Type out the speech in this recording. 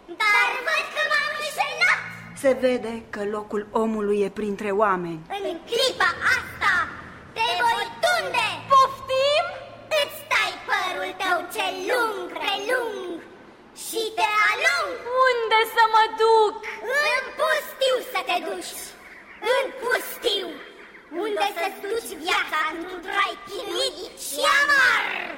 Dar văd că m-am înșelat. Se vede că locul omului e printre oameni. În clipa asta te voi tunde. Poftim? Îți tai părul tău cel lung, prelung și te alung. Unde să mă duc? În pustiu să te duci. În pustiu, unde să-ți duci viața într-un trai chinuit și amar.